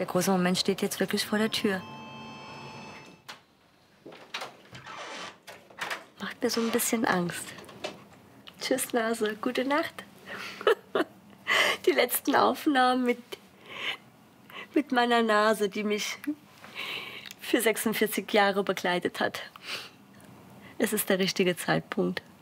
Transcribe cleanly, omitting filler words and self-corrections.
Der große Moment steht jetzt wirklich vor der Tür. Macht mir so ein bisschen Angst. Tschüss, Nase. Gute Nacht. Die letzten Aufnahmen mit meiner Nase, die mich für 46 Jahre begleitet hat. Es ist der richtige Zeitpunkt.